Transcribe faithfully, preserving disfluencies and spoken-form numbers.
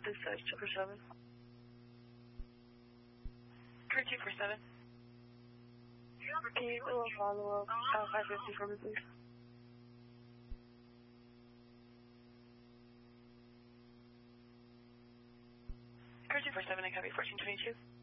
dispatch two four seven. Crew two four seven. Can you do a follow-up at five fifty for me, please? Crew two four seven, I copy fourteen twenty-two.